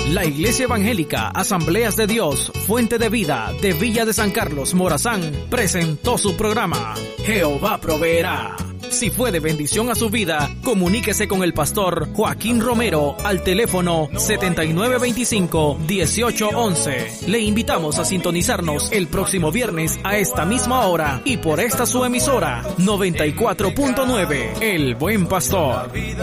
La Iglesia Evangélica Asambleas de Dios, Fuente de Vida de Villa de San Carlos, Morazán, presentó su programa Jehová Proveerá. Si fue de bendición a su vida, comuníquese con el pastor Joaquín Romero al teléfono 7925-1811. Le invitamos a sintonizarnos el próximo viernes a esta misma hora y por esta su emisora 94.9, El Buen Pastor.